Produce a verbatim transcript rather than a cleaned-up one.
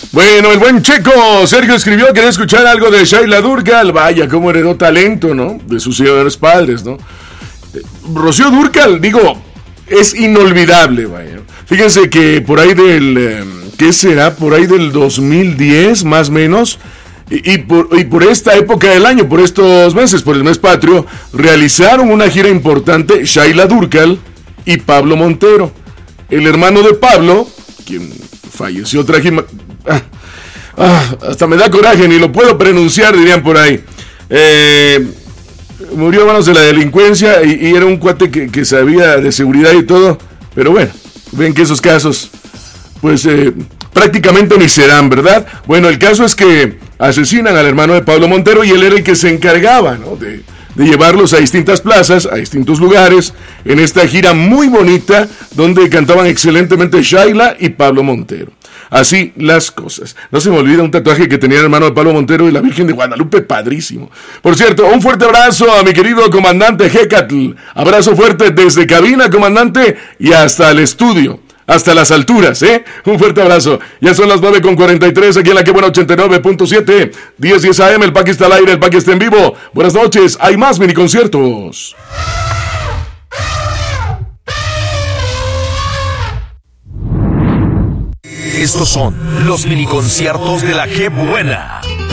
Bueno, el buen Checo Sergio escribió que quería escuchar algo de Shaila Durcal. Vaya, cómo heredó talento, ¿no? De sus señores padres, ¿no? Rocío Dúrcal, digo, es inolvidable, vaya. Fíjense que por ahí del, eh, ¿qué será? Por ahí del dos mil diez, más o menos, y, y, por, y por esta época del año, por estos meses, por el mes patrio, realizaron una gira importante Shaila Dúrcal y Pablo Montero. El hermano de Pablo, quien falleció trágicamente, ah, ah, hasta me da coraje, ni lo puedo pronunciar, dirían por ahí. Eh... Murió a manos de la delincuencia y, y era un cuate que, que sabía de seguridad y todo. Pero bueno, ven que esos casos, pues eh, prácticamente ni se dan, ¿verdad? Bueno, el caso es que asesinan al hermano de Pablo Montero y él era el que se encargaba, ¿no? de, de llevarlos a distintas plazas, a distintos lugares, en esta gira muy bonita, donde cantaban excelentemente Shaila y Pablo Montero. Así las cosas. No se me olvida un tatuaje que tenía el hermano de Pablo Montero y la Virgen de Guadalupe, padrísimo. Por cierto, un fuerte abrazo a mi querido comandante Hecatl. Abrazo fuerte desde cabina, comandante, y hasta el estudio. Hasta las alturas, ¿eh? Un fuerte abrazo. Ya son las nueve con cuarenta y tres aquí en la que buena ochenta y nueve punto siete. diez diez A M, el Paqui está al aire, el Paqui está en vivo. Buenas noches, hay más mini conciertos. Estos son los mini conciertos de la que buena.